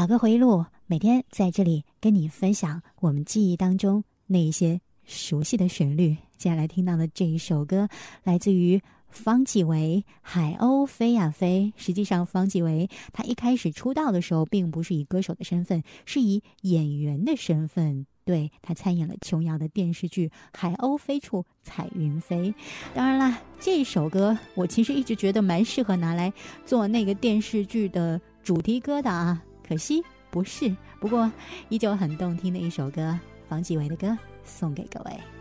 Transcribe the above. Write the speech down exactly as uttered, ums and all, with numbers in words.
老歌回忆录，每天在这里跟你分享我们记忆当中那一些熟悉的旋律。接下来听到的这一首歌来自于方季韦，海鸥飞呀飞。实际上方季韦他一开始出道的时候并不是以歌手的身份，是以演员的身份，对，他参演了琼瑶的电视剧《海鸥飞处彩云飞》。当然啦，这首歌我其实一直觉得蛮适合拿来做那个电视剧的主题歌的啊，可惜不是。不过依旧很动听的一首歌，方季韦的歌送给各位。